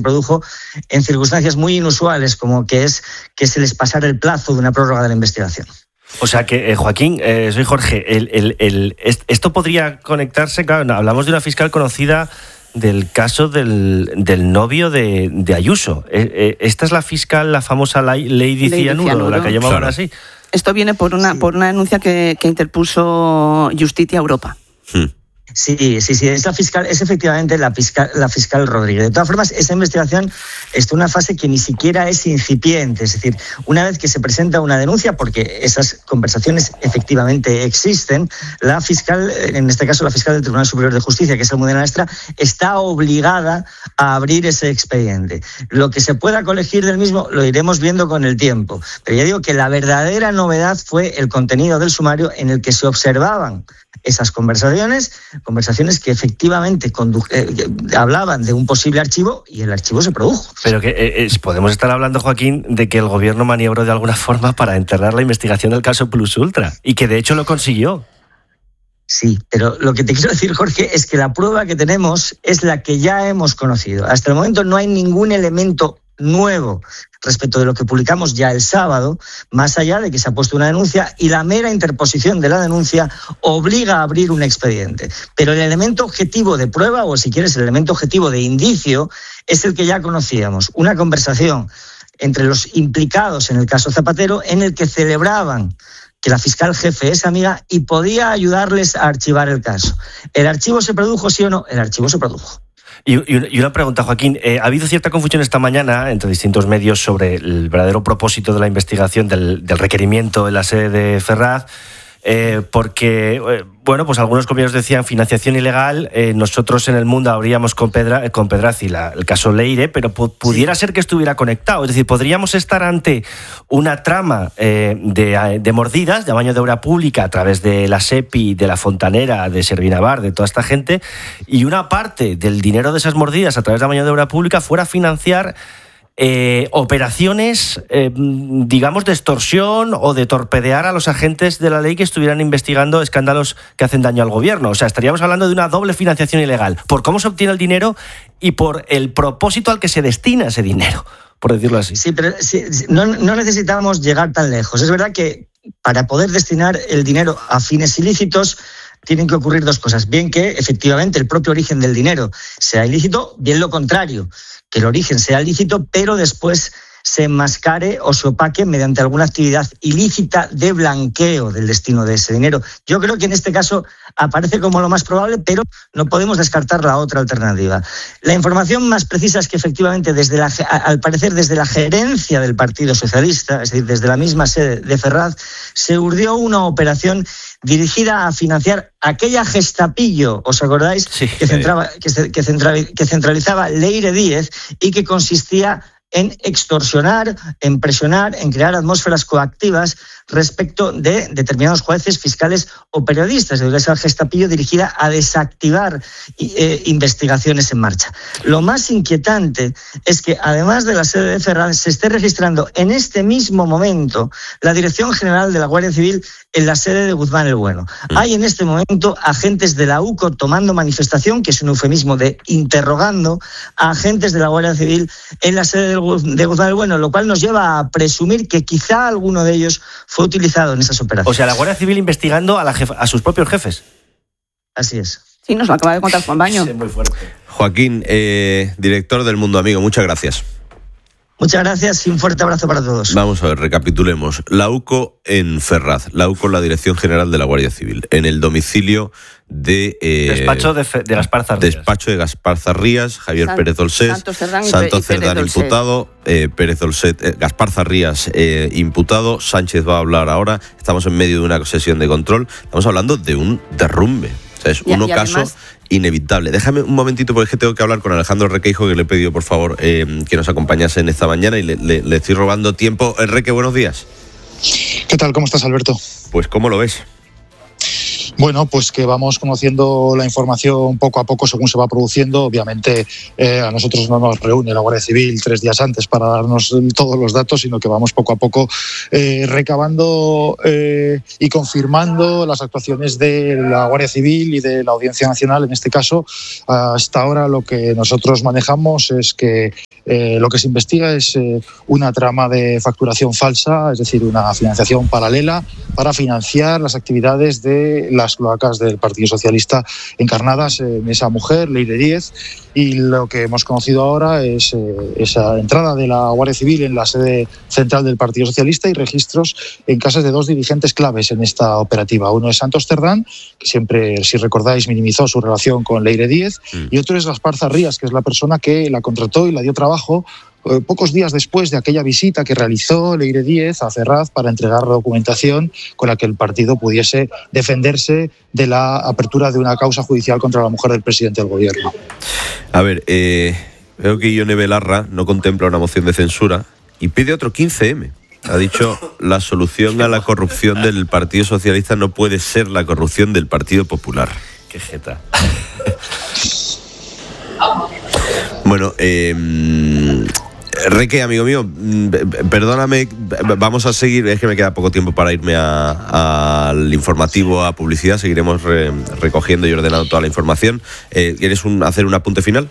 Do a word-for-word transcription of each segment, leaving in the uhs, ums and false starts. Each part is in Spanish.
produjo en circunstancias muy inusuales, como que es que se les pasara el plazo de una prórroga de la investigación. O sea que, eh, Joaquín, eh, soy Jorge, el, el, el, esto podría conectarse, claro, hablamos de una fiscal conocida del caso del, del novio de, de Ayuso. Eh, eh, esta es la fiscal, la famosa Lady Cianuro, la que llamaban claro. así. Esto viene por una, sí. por una denuncia que, que interpuso Justitia Europa. Hmm. Sí, sí, sí, es la fiscal, es efectivamente la fiscal, la fiscal Rodríguez. De todas formas, esa investigación está en una fase que ni siquiera es incipiente, es decir, una vez que se presenta una denuncia, porque esas conversaciones efectivamente existen, la fiscal, en este caso la fiscal del Tribunal Superior de Justicia, que es Almudena Nestra, está obligada a abrir ese expediente. Lo que se pueda colegir del mismo lo iremos viendo con el tiempo, pero ya digo que la verdadera novedad fue el contenido del sumario en el que se observaban esas conversaciones, conversaciones que efectivamente condu- eh, hablaban de un posible archivo y el archivo se produjo. Pero que eh, podemos estar hablando, Joaquín, de que el gobierno maniobró de alguna forma para enterrar la investigación del caso Plus Ultra y que de hecho lo consiguió. Sí, pero lo que te quiero decir, Jorge, es que la prueba que tenemos es la que ya hemos conocido. Hasta el momento no hay ningún elemento nuevo respecto de lo que publicamos ya el sábado, más allá de que se ha puesto una denuncia y la mera interposición de la denuncia obliga a abrir un expediente. Pero el elemento objetivo de prueba, o si quieres el elemento objetivo de indicio, es el que ya conocíamos, una conversación entre los implicados en el caso Zapatero en el que celebraban que la fiscal jefe es amiga y podía ayudarles a archivar el caso. ¿El archivo se produjo, sí o no? El archivo se produjo. Y una pregunta, Joaquín. Eh, ha habido cierta confusión esta mañana entre distintos medios sobre el verdadero propósito de la investigación del, del requerimiento en la sede de Ferraz, eh, porque, eh, bueno, pues algunos compañeros decían financiación ilegal. Eh, nosotros en El Mundo abríamos con, Pedra, con Pedrazzi la, el caso Leire, pero pu- pudiera sí. ser que estuviera conectado. Es decir, podríamos estar ante una trama eh, de, de mordidas, de amaño de obra pública a través de la SEPI, de la Fontanera, de Servinavar, de toda esta gente, y una parte del dinero de esas mordidas a través de amaño de obra pública fuera a financiar Eh, operaciones, eh, digamos, de extorsión o de torpedear a los agentes de la ley que estuvieran investigando escándalos que hacen daño al gobierno. O sea, estaríamos hablando de una doble financiación ilegal, por cómo se obtiene el dinero y por el propósito al que se destina ese dinero, por decirlo así. Sí, pero sí, no, no necesitamos llegar tan lejos. Es verdad que para poder destinar el dinero a fines ilícitos tienen que ocurrir dos cosas. Bien que, efectivamente, el propio origen del dinero sea ilícito, bien lo contrario, que el origen sea lícito, pero después se enmascare o se opaque mediante alguna actividad ilícita de blanqueo del destino de ese dinero. Yo creo que en este caso aparece como lo más probable, pero no podemos descartar la otra alternativa. La información más precisa es que efectivamente, desde la, al parecer desde la gerencia del Partido Socialista, es decir, desde la misma sede de Ferraz, se urdió una operación dirigida a financiar aquella gestapillo, ¿os acordáis? Sí, que, centraba, que, que, central, que centralizaba Leire Díez y que consistía en extorsionar, en presionar, en crear atmósferas coactivas respecto de determinados jueces, fiscales o periodistas. Es esa gestapillo dirigida a desactivar eh, investigaciones en marcha. Lo más inquietante es que, además de la sede de Ferraz, se esté registrando en este mismo momento la Dirección General de la Guardia Civil en la sede de Guzmán el Bueno. Mm. Hay en este momento agentes de la U C O tomando manifestación, que es un eufemismo de interrogando a agentes de la Guardia Civil en la sede de Guzmán el Bueno, lo cual nos lleva a presumir que quizá alguno de ellos fue utilizado en esas operaciones. O sea, la Guardia Civil investigando a, la jefa, a sus propios jefes. Así es. Sí, nos lo acaba de contar Juan Baño. Sí, muy fuerte. Joaquín, eh, director del Mundo Amigo, muchas gracias. Muchas gracias y un fuerte abrazo para todos. Vamos a ver, recapitulemos. La U C O en Ferraz, la U C O en la Dirección General de la Guardia Civil, en el domicilio de... Eh, despacho de, de Gaspar Zarrías. Despacho de Gaspar Zarrías, Javier San, Pérez Dolcet, Santos Cerdán, Santos Cerdán imputado, eh, Pérez Dolcet, eh, Gaspar Zarrías eh, imputado, Sánchez va a hablar ahora, estamos en medio de una sesión de control, estamos hablando de un derrumbe, o sea, es un y, y ocaso además... inevitable. Déjame un momentito porque es que tengo que hablar con Alejandro Requeijo, que le he pedido por favor eh, que nos acompañase en esta mañana y le, le, le estoy robando tiempo. Reque, buenos días. ¿Qué tal? ¿Cómo estás, Alberto? Pues, ¿cómo lo ves? Bueno, pues que vamos conociendo la información poco a poco según se va produciendo. Obviamente eh, a nosotros no nos reúne la Guardia Civil tres días antes para darnos todos los datos, sino que vamos poco a poco eh, recabando eh, y confirmando las actuaciones de la Guardia Civil y de la Audiencia Nacional. En este caso, hasta ahora lo que nosotros manejamos es que eh, lo que se investiga es eh, una trama de facturación falsa, es decir, una financiación paralela para financiar las actividades de las cloacas del Partido Socialista encarnadas en esa mujer, Leire Díez, y lo que hemos conocido ahora es eh, esa entrada de la Guardia Civil en la sede central del Partido Socialista y registros en casas de dos dirigentes claves en esta operativa. Uno es Santos Cerdán, que siempre, si recordáis, minimizó su relación con Leire Díez, mm. y otro es Gaspar Zarrías, que es la persona que la contrató y la dio trabajo pocos días después de aquella visita que realizó Leire Díez a Ferraz para entregar la documentación con la que el partido pudiese defenderse de la apertura de una causa judicial contra la mujer del presidente del gobierno. A ver, eh, veo que Ione Belarra no contempla una moción de censura y pide otro quince eme. Ha dicho, la solución a la corrupción del Partido Socialista no puede ser la corrupción del Partido Popular. Qué jeta. Bueno, eh... Reque, amigo mío, perdóname, vamos a seguir, es que me queda poco tiempo para irme al informativo, a publicidad, seguiremos re, recogiendo y ordenando toda la información. Eh, ¿Quieres un, hacer un apunte final?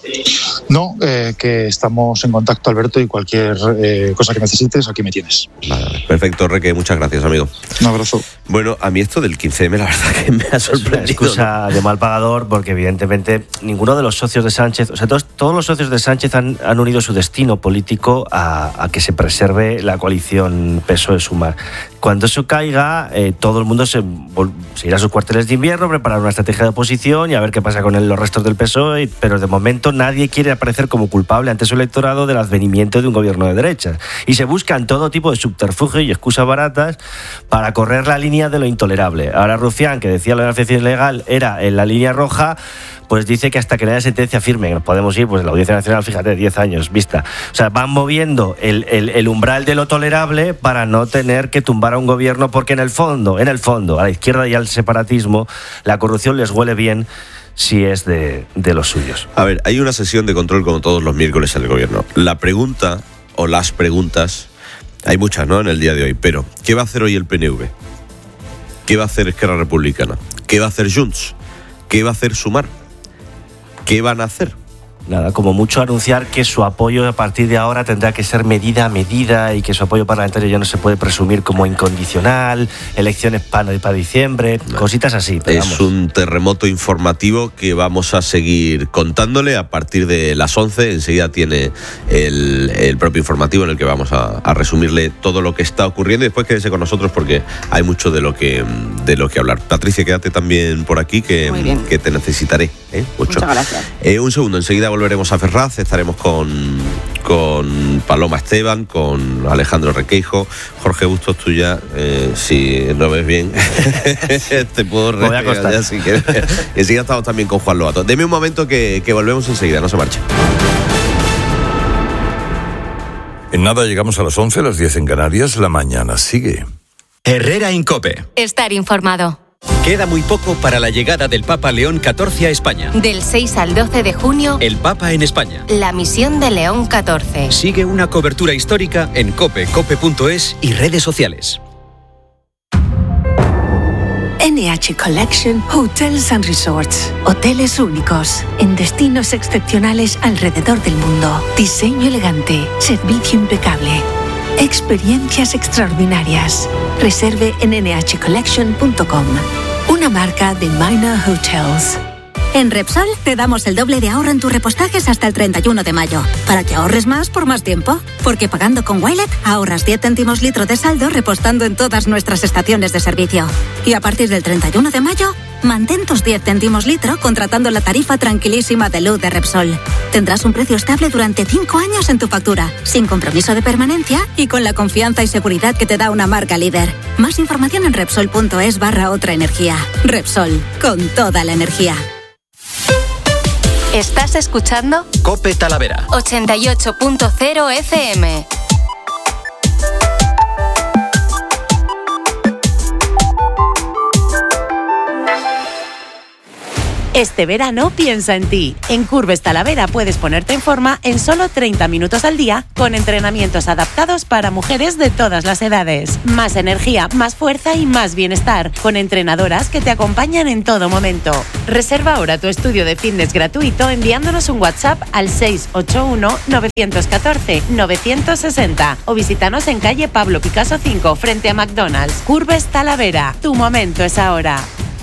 No, eh, que estamos en contacto, Alberto, y cualquier eh, cosa que necesites, aquí me tienes. Vale, perfecto, Reque, muchas gracias, amigo. Un abrazo. Bueno, a mí esto del quince eme, la verdad que me ha sorprendido. Es una excusa, ¿no?, de mal pagador, porque evidentemente ninguno de los socios de Sánchez, o sea, todos, todos los socios de Sánchez han, han unido su destino político a, a que se preserve la coalición P S O E-Sumar. Cuando eso caiga, eh, todo el mundo se, se irá a sus cuarteles de invierno, preparar una estrategia de oposición y a ver qué pasa con el, los restos del P S O E, pero de momento nadie quiere aparecer como culpable ante su electorado del advenimiento de un gobierno de derechas. Y se buscan todo tipo de subterfugio y excusas baratas para correr la línea de lo intolerable. Ahora Rufián, que decía la financiación ilegal era en la línea roja, pues dice que hasta que no haya sentencia firme, que nos podemos ir, pues la Audiencia Nacional, fíjate, diez años vista. O sea, van moviendo el, el, el umbral de lo tolerable para no tener que tumbar a un gobierno, porque en el fondo, en el fondo, a la izquierda y al separatismo, la corrupción les huele bien si es de, de los suyos. A ver, hay una sesión de control como todos los miércoles en el gobierno. La pregunta, o las preguntas, hay muchas, ¿no?, en el día de hoy, pero ¿qué va a hacer hoy el P N V? ¿Qué va a hacer Esquerra Republicana? ¿Qué va a hacer Junts? ¿Qué va a hacer Sumar? ¿Qué van a hacer? Nada, como mucho anunciar que su apoyo a partir de ahora tendrá que ser medida a medida y que su apoyo parlamentario ya no se puede presumir como incondicional, elecciones para, para diciembre, no, cositas así. Pero es vamos. Un terremoto informativo que vamos a seguir contándole a partir de las once. Enseguida tiene el, el propio informativo en el que vamos a, a resumirle todo lo que está ocurriendo y después quédese con nosotros porque hay mucho de lo que, de lo que hablar. Patricia, quédate también por aquí que, que te necesitaré. ¿eh? Mucho. Muchas gracias. Eh, un segundo, enseguida volveremos a Ferraz, estaremos con, con Paloma Esteban, con Alejandro Requeijo, Jorge Bustos, tú ya, eh, si no ves bien, te puedo repetir ya si quieres. Enseguida estamos también con Juan Lobato. Deme un momento que, que volvemos enseguida, no se marche. En nada llegamos a las once, las diez en Canarias, la mañana sigue. Herrera Incope. Estar informado. Queda muy poco para la llegada del Papa León catorce a España. Del seis al doce de junio, el Papa en España. La misión de León catorce. Sigue una cobertura histórica en cope, cope punto es y redes sociales. N H Collection Hotels and Resorts. Hoteles únicos, en destinos excepcionales alrededor del mundo. Diseño elegante, servicio impecable. Experiencias extraordinarias. Reserve en ene hache collection punto com. Una marca de Minor Hotels. En Repsol te damos el doble de ahorro en tus repostajes hasta el treinta y uno de mayo, para que ahorres más por más tiempo. Porque pagando con Wilet ahorras diez céntimos litro de saldo repostando en todas nuestras estaciones de servicio. Y a partir del treinta y uno de mayo, mantén tus diez céntimos litro contratando la tarifa tranquilísima de luz de Repsol. Tendrás un precio estable durante cinco años en tu factura, sin compromiso de permanencia y con la confianza y seguridad que te da una marca líder. Más información en Repsol punto es barra otra energía. Repsol, con toda la energía. ¿Estás escuchando? Cope Talavera. ochenta y ocho punto cero efe eme. Este verano piensa en ti. En Curves Talavera puedes ponerte en forma en solo treinta minutos al día con entrenamientos adaptados para mujeres de todas las edades. Más energía, más fuerza y más bienestar, con entrenadoras que te acompañan en todo momento. Reserva ahora tu estudio de fitness gratuito enviándonos un WhatsApp al seis ocho uno, nueve uno cuatro, nueve seis cero o visítanos en calle Pablo Picasso cinco frente a McDonald's. Curves Talavera, tu momento es ahora.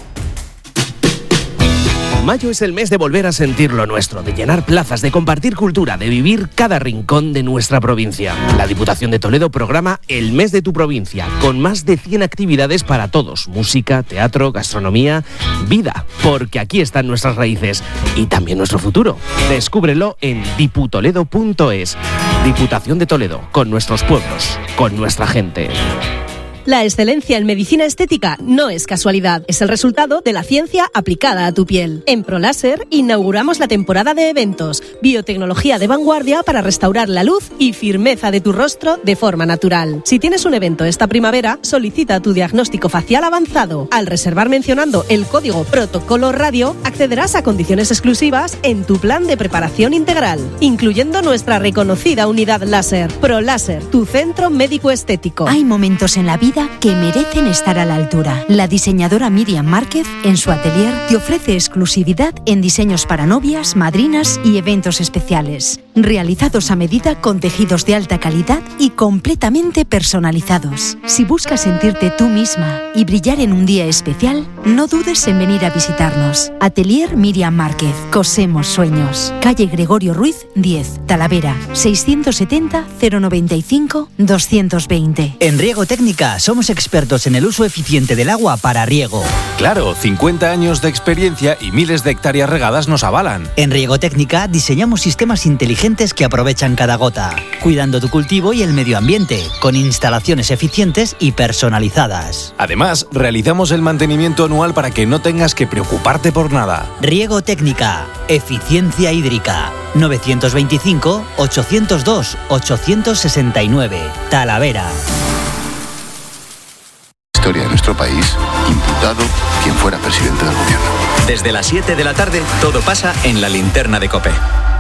Mayo es el mes de volver a sentir lo nuestro, de llenar plazas, de compartir cultura, de vivir cada rincón de nuestra provincia. La Diputación de Toledo programa El Mes de tu Provincia, con más de cien actividades para todos. Música, teatro, gastronomía, vida, porque aquí están nuestras raíces y también nuestro futuro. Descúbrelo en diputoledo punto es. Diputación de Toledo, con nuestros pueblos, con nuestra gente. La excelencia en medicina estética no es casualidad, es el resultado de la ciencia aplicada a tu piel. En ProLáser inauguramos la temporada de eventos, biotecnología de vanguardia para restaurar la luz y firmeza de tu rostro de forma natural. Si tienes un evento esta primavera, solicita tu diagnóstico facial avanzado. Al reservar mencionando el código Protocolo Radio, accederás a condiciones exclusivas en tu plan de preparación integral, incluyendo nuestra reconocida unidad láser. ProLáser, tu centro médico estético. Hay momentos en la vida que merecen estar a la altura. La diseñadora Miriam Márquez, en su atelier, te ofrece exclusividad en diseños para novias, madrinas y eventos especiales, realizados a medida con tejidos de alta calidad y completamente personalizados. Si buscas sentirte tú misma y brillar en un día especial, no dudes en venir a visitarnos. Atelier Miriam Márquez. Cosemos sueños. Calle Gregorio Ruiz, diez, Talavera, seiscientos setenta, cero noventa y cinco, doscientos veinte. En Riego Técnica somos expertos en el uso eficiente del agua para riego. Claro, cincuenta años de experiencia y miles de hectáreas regadas nos avalan. En Riego Técnica diseñamos sistemas inteligentes que aprovechan cada gota, cuidando tu cultivo y el medio ambiente, con instalaciones eficientes y personalizadas. Además, realizamos el mantenimiento anual para que no tengas que preocuparte por nada. Riego Técnica, eficiencia hídrica. novecientos veinticinco, ochocientos dos, ochocientos sesenta y nueve, Talavera. Historia de nuestro país, imputado quien fuera presidente del gobierno. Desde las siete de la tarde, todo pasa en la linterna de COPE.